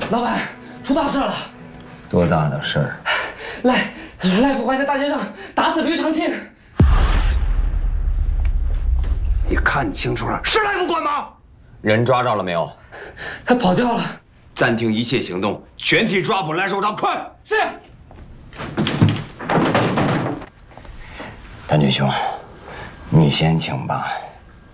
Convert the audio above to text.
老板，出大事了！ 多大的事儿？ 赖副怀在大街上打死吕长青。 你看清楚了，是赖副官吗？ 人抓着了没有？ 他跑掉了。 暂停一切行动，全体抓捕赖首长，快！ 是。 谭军兄，你先请吧。